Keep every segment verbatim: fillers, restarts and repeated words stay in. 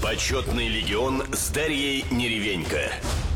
Почетный легион с Дарьей Неревенько.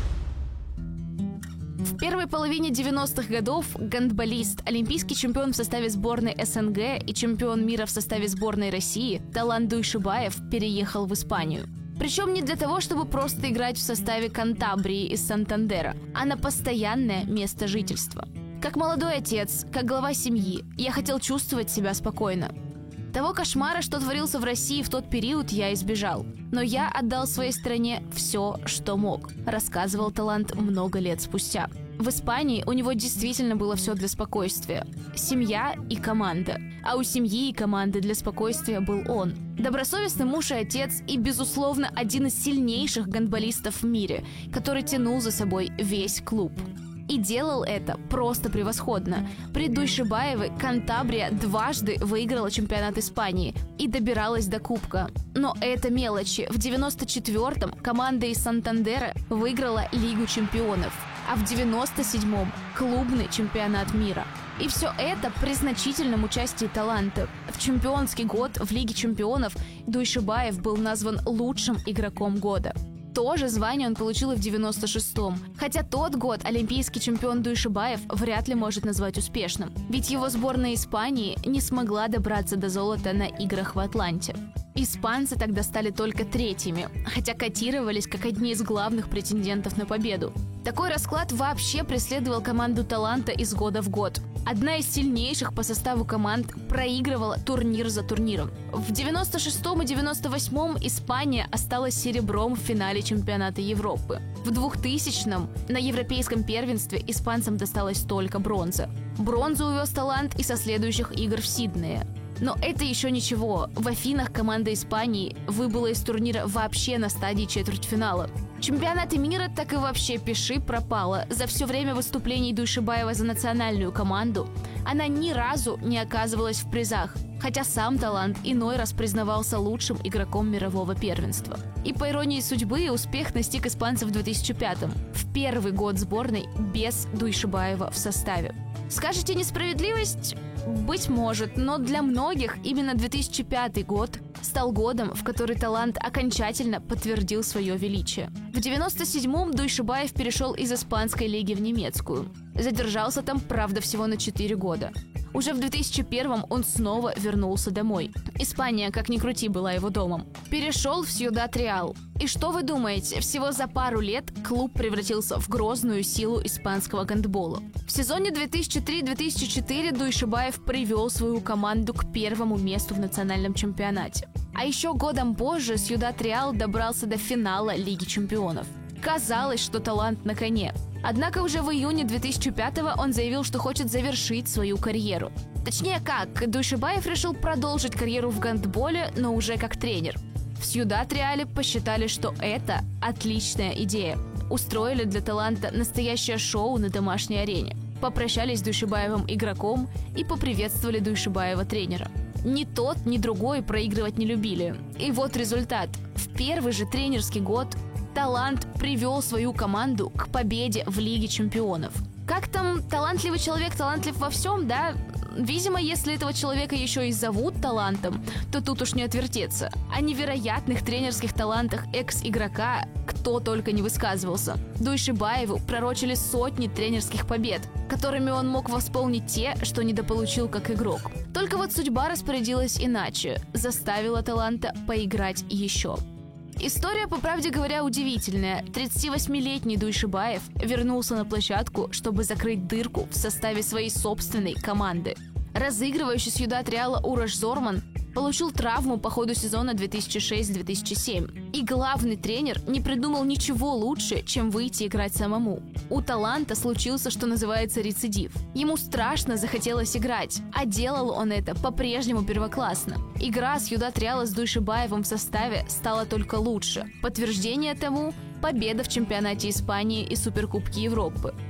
В первой половине девяностых годов гандболист, олимпийский чемпион в составе сборной СНГ и чемпион мира в составе сборной России Талант Дуйшибаев переехал в Испанию. Причем не для того, чтобы просто играть в составе Кантабрии из Сантандера, а на постоянное место жительства. Как молодой отец, как глава семьи, я хотел чувствовать себя спокойно. Того кошмара, что творился в России в тот период, я избежал. Но я отдал своей стране все, что мог, рассказывал Талант много лет спустя. В Испании у него действительно было все для спокойствия. Семья и команда. А у семьи и команды для спокойствия был он. Добросовестный муж и отец и, безусловно, один из сильнейших гандболистов в мире, который тянул за собой весь клуб. И делал это просто превосходно. При Дуйшибаеве Кантабрия дважды выиграла чемпионат Испании и добиралась до кубка. Но это мелочи. В девяносто четвёртом команда из Сантандера выиграла Лигу чемпионов, а в девяносто седьмом клубный чемпионат мира. И все это при значительном участии Таланта. В чемпионский год в Лиге чемпионов Дуйшибаев был назван лучшим игроком года. То же звание он получил и в девяносто шестом. Хотя тот год олимпийский чемпион Дуйшибаев вряд ли может назвать успешным. Ведь его сборная Испании не смогла добраться до золота на играх в Атланте. Испанцы тогда стали только третьими, хотя котировались как одни из главных претендентов на победу. Такой расклад вообще преследовал команду Таланта из года в год. Одна из сильнейших по составу команд проигрывала турнир за турниром. В девяносто шестом и девяносто восьмом Испания осталась серебром в финале чемпионата Европы. В двухтысячном на европейском первенстве испанцам досталась только бронза. Бронзу увез Талант и со следующих игр в Сиднее. Но это еще ничего. В Афинах команда Испании выбыла из турнира вообще на стадии четвертьфинала. Чемпионаты мира так и вообще пиши пропало. За все время выступлений Дуйшибаева за национальную команду она ни разу не оказывалась в призах, хотя сам Талант иной раз признавался лучшим игроком мирового первенства. И по иронии судьбы успех настиг испанцев в две тысячи пятом, в первый год сборной без Дуйшибаева в составе. Скажете, несправедливость? Быть может, но для многих именно две тысячи пятый год стал годом, в который Талант окончательно подтвердил свое величие. В девяносто седьмом Дуйшибаев перешел из испанской лиги в немецкую. Задержался там, правда, всего на четыре года. Уже в две тысячи первом он снова вернулся домой. Испания, как ни крути, была его домом. Перешел в Сьюдад Реал. И что вы думаете, всего за пару лет клуб превратился в грозную силу испанского гандбола. В сезоне две тысячи три - две тысячи четыре Дуйшибаев привел свою команду к первому месту в национальном чемпионате. А еще годом позже Сьюдад Реал добрался до финала Лиги чемпионов. Казалось, что Талант на коне. Однако уже в июне две тысячи пятого он заявил, что хочет завершить свою карьеру. Точнее как, Дуйшибаев решил продолжить карьеру в гандболе, но уже как тренер. В Сьюдад Реале посчитали, что это отличная идея. Устроили для Таланта настоящее шоу на домашней арене. Попрощались с Дуйшибаевым игроком и поприветствовали Дуйшибаева тренера. Ни тот, ни другой проигрывать не любили. И вот результат. В первый же тренерский год Талант привел свою команду к победе в Лиге чемпионов. Как там, талантливый человек талантлив во всем, да? Видимо, если этого человека еще и зовут Талантом, то тут уж не отвертеться. О невероятных тренерских талантах экс-игрока кто только не высказывался. Дуйшибаеву пророчили сотни тренерских побед, которыми он мог восполнить те, что недополучил как игрок. Только вот судьба распорядилась иначе, заставила Таланта поиграть еще. История, по правде говоря, удивительная. тридцативосьмилетний Дуйшибаев вернулся на площадку, чтобы закрыть дырку в составе своей собственной команды. Разыгрывающий Сьюдад Реала Ураш Зорман получил травму по ходу сезона две тысячи шесть - две тысячи семь. И главный тренер не придумал ничего лучше, чем выйти играть самому. У Таланта случился, что называется, рецидив. Ему страшно захотелось играть, а делал он это по-прежнему первоклассно. Игра Сьюдад Реала с Дуйшибаевым в составе стала только лучше. Подтверждение тому – победа в чемпионате Испании и Суперкубке Европы.